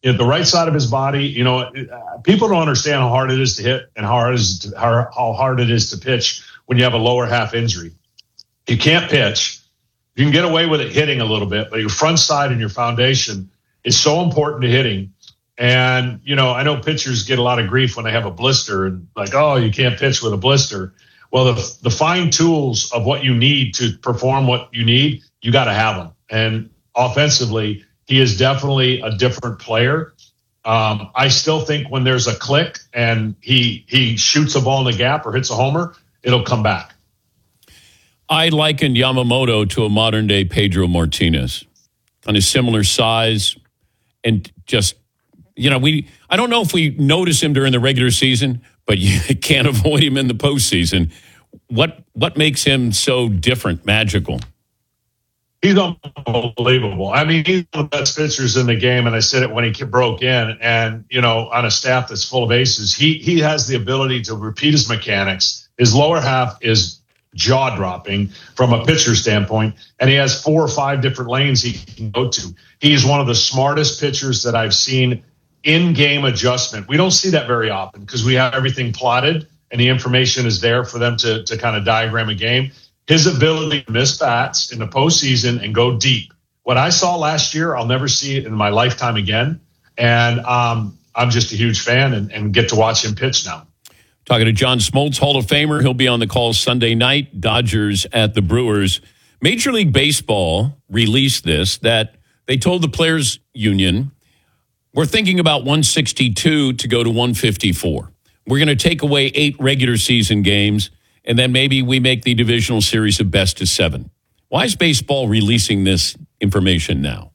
at the right side of his body. People don't understand how hard it is to hit and how hard it is to pitch when you have a lower half injury. You can't pitch. You can get away with it hitting a little bit, but your front side and your foundation is so important to hitting. And, I know pitchers get a lot of grief when they have a blister and like, oh, you can't pitch with a blister. Well, the fine tools of what you need to perform what you need, you got to have them. And offensively, he is definitely a different player. I still think when there's a click and he shoots a ball in the gap or hits a homer, it'll come back. I likened Yamamoto to a modern-day Pedro Martinez on a similar size and just, I don't know if we notice him during the regular season, but you can't avoid him in the postseason. What makes him so different, magical? He's unbelievable. I mean, he's one of the best pitchers in the game, and I said it when he broke in. And, on a staff that's full of aces, he has the ability to repeat his mechanics. His lower half is jaw-dropping from a pitcher standpoint, and he has 4 or 5 different lanes he can go to. He's one of the smartest pitchers that I've seen in-game adjustment. We don't see that very often because we have everything plotted and the information is there for them to kind of diagram a game. His ability to miss bats in the postseason and go deep. What I saw last year, I'll never see it in my lifetime again. And I'm just a huge fan and get to watch him pitch now. Talking to John Smoltz, Hall of Famer. He'll be on the call Sunday night. Dodgers at the Brewers. Major League Baseball released this, that they told the Players Union, we're thinking about 162 to go to 154. We're going to take away 8 regular season games, and then maybe we make the divisional series a best of 7. Why is baseball releasing this information now?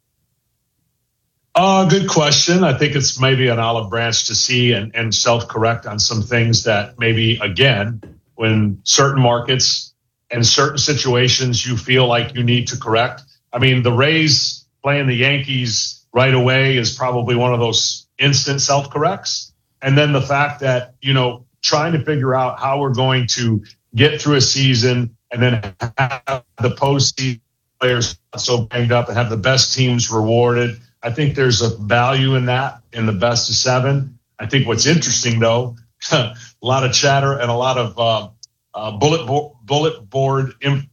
Good question. I think it's maybe an olive branch to see and self-correct on some things that maybe, again, when certain markets and certain situations you feel like you need to correct. I mean, the Rays playing the Yankees right away is probably one of those instant self-corrects. And then the fact that, trying to figure out how we're going to get through a season and then have the postseason players not so banged up and have the best teams rewarded. I think there's a value in that in the best of 7. I think what's interesting, though, a lot of chatter and a lot of bullet board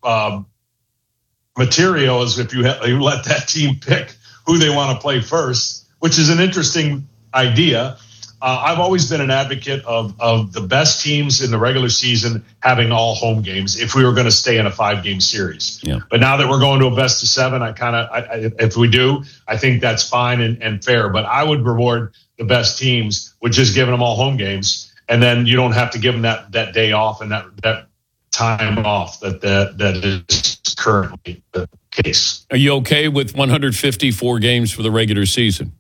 material is if you let that team pick who they want to play first, which is an interesting idea. I've always been an advocate of the best teams in the regular season having all home games if we were going to stay in a 5-game series. Yeah. But now that we're going to a best of 7, if we do, I think that's fine and fair. But I would reward the best teams with just giving them all home games, and then you don't have to give them that day off and that time off that is currently the case. Are you okay with 154 games for the regular season?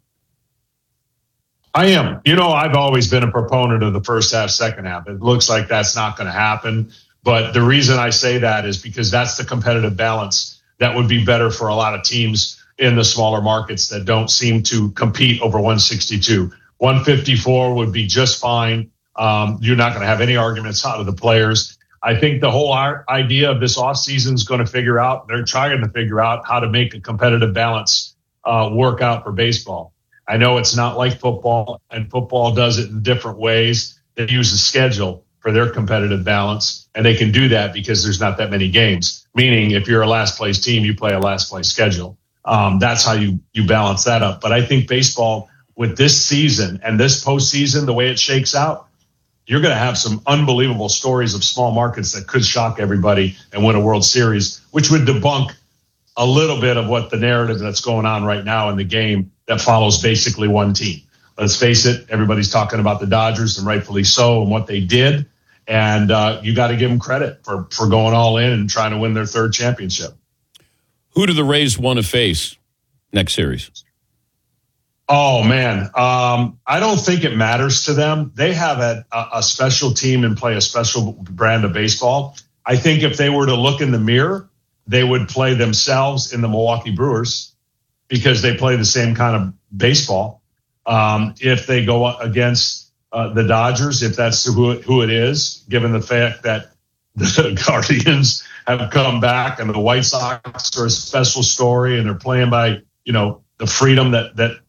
I am. I've always been a proponent of the first half, second half. It looks like that's not going to happen. But the reason I say that is because that's the competitive balance that would be better for a lot of teams in the smaller markets that don't seem to compete over 162. 154 would be just fine. You're not going to have any arguments out of the players. I think the whole idea of this offseason is going to they're trying to figure out how to make a competitive balance work out for baseball. I know it's not like football, and football does it in different ways. They use a schedule for their competitive balance, and they can do that because there's not that many games. Meaning, if you're a last-place team, you play a last-place schedule. That's how you balance that up. But I think baseball, with this season and this postseason, the way it shakes out, you're going to have some unbelievable stories of small markets that could shock everybody and win a World Series, which would debunk a little bit of what the narrative that's going on right now in the game that follows basically one team. Let's face it, everybody's talking about the Dodgers, and rightfully so, and what they did. And you got to give them credit for going all in and trying to win their 3rd championship. Who do the Rays want to face next series? Oh, man. I don't think it matters to them. They have a special team and play a special brand of baseball. I think if they were to look in the mirror, they would play themselves in the Milwaukee Brewers because they play the same kind of baseball. If they go against the Dodgers, if that's who it is, given the fact that the Guardians have come back and the White Sox are a special story and they're playing by, the freedom that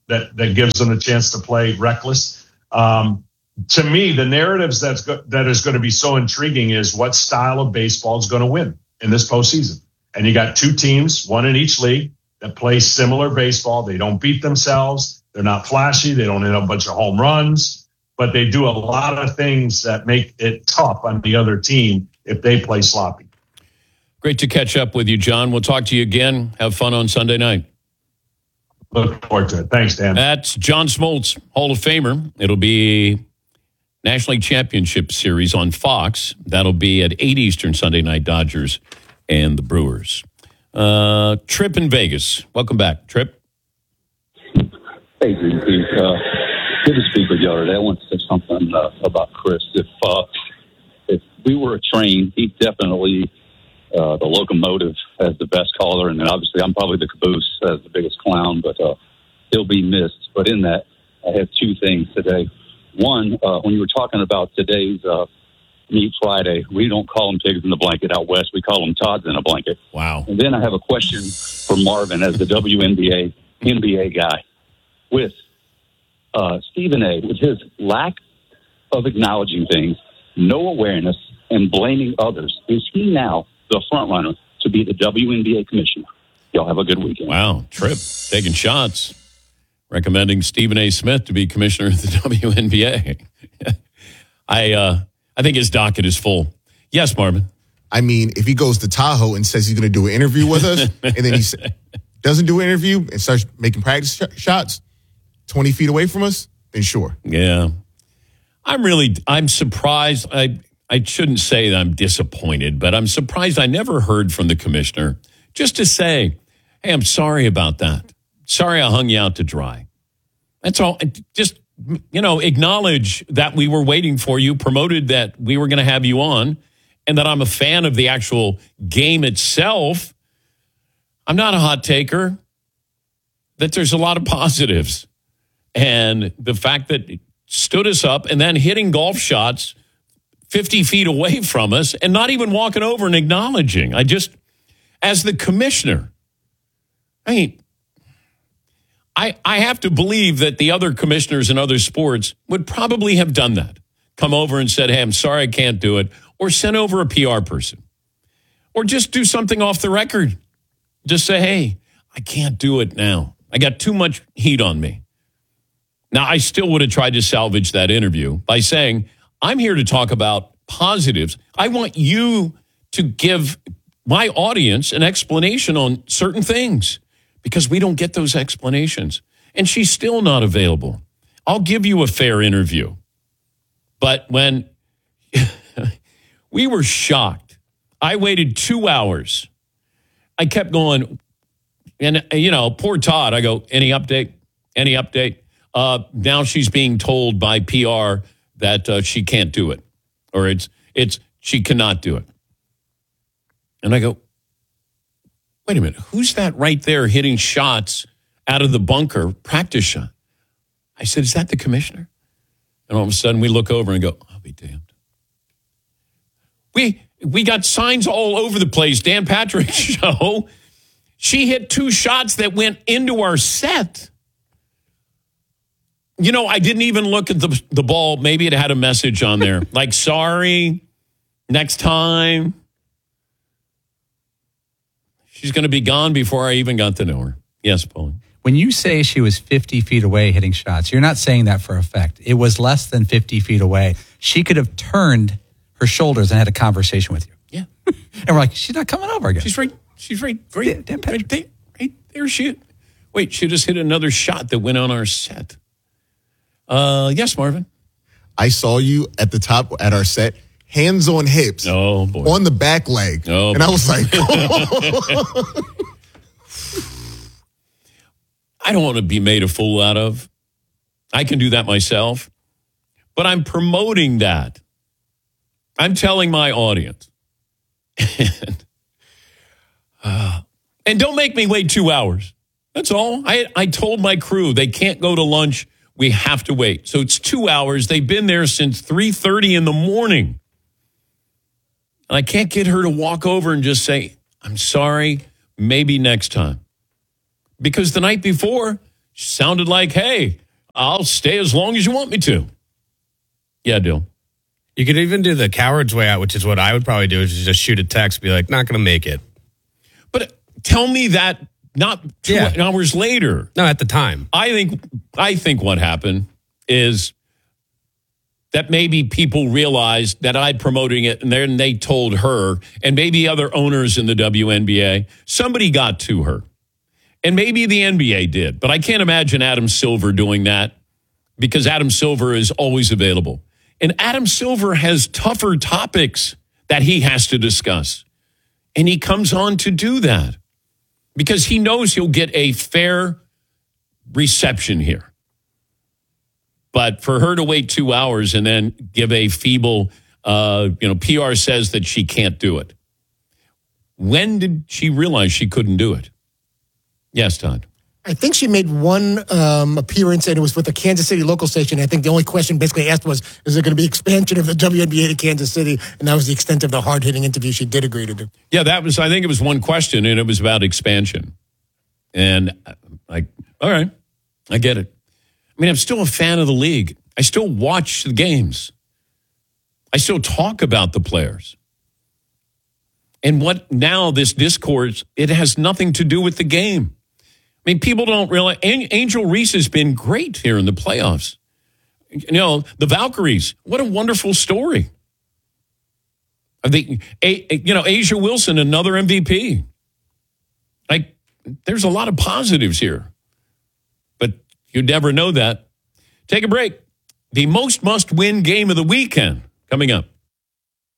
that gives them a chance to play reckless. To me, the narratives that is going to be so intriguing is what style of baseball is going to win in this postseason. And you got two teams, one in each league, that play similar baseball. They don't beat themselves. They're not flashy. They don't hit a bunch of home runs, but they do a lot of things that make it tough on the other team if they play sloppy. Great to catch up with you, John. We'll talk to you again. Have fun on Sunday night. Look forward to it. Thanks, Dan. That's John Smoltz, Hall of Famer. It'll be National League Championship Series on Fox. That'll be at 8 Eastern Sunday night, Dodgers and the Brewers. Trip in Vegas. Welcome back, Trip. Hey, good to speak with you all today. I want to say something about Chris. If we were a train, he's definitely the locomotive as the best caller, and then obviously I'm probably the caboose as the biggest clown, but he'll be missed. But in that, I have two things today. One, when you were talking about today's Meat Friday, we don't call them pigs in the blanket out west. We call them Tods in a blanket. Wow. And then I have a question for Marvin as the WNBA NBA guy. With Stephen A., with his lack of acknowledging things, no awareness, and blaming others, is he now the front runner to be the WNBA commissioner? Y'all have a good weekend. Wow, Trip taking shots, recommending Stephen A. Smith to be commissioner of the WNBA. I think his docket is full. Yes, Marvin. I mean, if he goes to Tahoe and says he's going to do an interview with us, and then he doesn't do an interview and starts making practice shots 20 feet away from us, then sure. Yeah. I'm surprised. I shouldn't say that I'm disappointed, but I'm surprised I never heard from the commissioner just to say, hey, I'm sorry about that. Sorry I hung you out to dry. That's all. Just, acknowledge that we were waiting for you, promoted that we were going to have you on, and that I'm a fan of the actual game itself. I'm not a hot taker. That there's a lot of positives. And the fact that it stood us up and then hitting golf shots 50 feet away from us and not even walking over and acknowledging. As the commissioner, I have to believe that the other commissioners in other sports would probably have done that. Come over and said, hey, I'm sorry I can't do it. Or send over a PR person. Or just do something off the record. Just say, hey, I can't do it now. I got too much heat on me. Now, I still would have tried to salvage that interview by saying, I'm here to talk about positives. I want you to give my audience an explanation on certain things because we don't get those explanations. And she's still not available. I'll give you a fair interview. But when we were shocked, I waited 2 hours. I kept going, and, poor Todd, I go, any update? Any update? Now she's being told by PR that she can't do it, or she cannot do it. And I go, wait a minute, who's that right there hitting shots out of the bunker, practice shot? I said, is that the commissioner? And all of a sudden we look over and go, I'll be damned. We got signs all over the place. Dan Patrick's show, she hit 2 shots that went into our set. I didn't even look at the ball. Maybe it had a message on there. Like, sorry, next time. She's going to be gone before I even got to know her. Yes, Paul. When you say she was 50 feet away hitting shots, you're not saying that for effect. It was less than 50 feet away. She could have turned her shoulders and had a conversation with you. Yeah. And we're like, she's not coming over again. She's right there. Wait, she just hit another shot that went on our set. Yes, Marvin. I saw you at the top at our set, hands on hips, oh, boy. On the back leg. Oh, and I was like, I don't want to be made a fool out of. I can do that myself. But I'm promoting that. I'm telling my audience. And don't make me wait 2 hours. That's all. I told my crew they can't go to lunch. We have to wait. So it's 2 hours. They've been there since 3:30 in the morning. And I can't get her to walk over and just say, I'm sorry, maybe next time. Because the night before, sounded like, hey, I'll stay as long as you want me to. Yeah, Dill. You could even do the coward's way out, which is what I would probably do, is just shoot a text, be like, not going to make it. But tell me that not 2 hours later. No, at the time. I think what happened is that maybe people realized that I'm promoting it, and then they told her, and maybe other owners in the WNBA, somebody got to her. And maybe the NBA did, but I can't imagine Adam Silver doing that because Adam Silver is always available. And Adam Silver has tougher topics that he has to discuss. And he comes on to do that because he knows he'll get a fair reception here. But for her to wait 2 hours and then give a feeble, PR says that she can't do it. When did she realize she couldn't do it? Yes, Todd. I think she made one appearance, and it was with a Kansas City local station. I think the only question basically asked was, is there going to be expansion of the WNBA to Kansas City? And that was the extent of the hard-hitting interview she did agree to do. Yeah, I think it was one question, and it was about expansion. And all right, I get it. I mean, I'm still a fan of the league. I still watch the games. I still talk about the players. And what now, this discourse, it has nothing to do with the game. I mean, people don't realize Angel Reese has been great here in the playoffs. The Valkyries, what a wonderful story. Asia Wilson, another MVP. There's a lot of positives here. But you'd never know that. Take a break. The most must-win game of the weekend coming up.